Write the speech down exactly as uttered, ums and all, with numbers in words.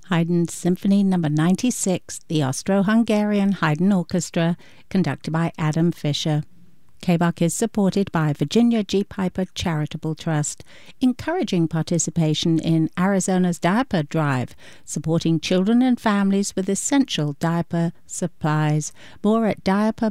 Haydn Symphony Number ninety-six, the Austro-Hungarian Haydn Orchestra, conducted by Adam Fischer. K B A C is supported by Virginia G. Piper Charitable Trust, encouraging participation in Arizona's Diaper Drive, supporting children and families with essential diaper supplies. More at diaper